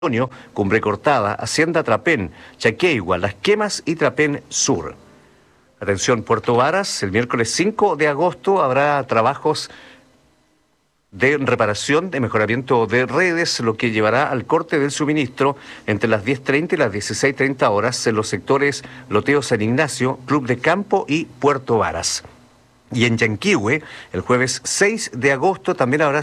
Cumbre Cortada, Hacienda Trapén, Chaqueigua, Las Quemas y Trapén Sur. Atención, Puerto Varas, el miércoles 5 de agosto habrá trabajos de reparación, de mejoramiento de redes, lo que llevará al corte del suministro entre las 10:30 y las 16:30 horas en los sectores Loteo San Ignacio, Club de Campo y Puerto Varas. Y en Yanquihue, el jueves 6 de agosto también habrá